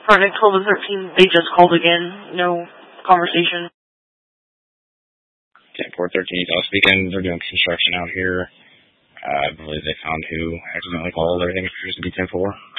Project 12 to 13, they just called again. No conversation. 10-4-13, speaking. They're doing construction out here. I believe they found who accidentally called. Everything appears to be 10-4.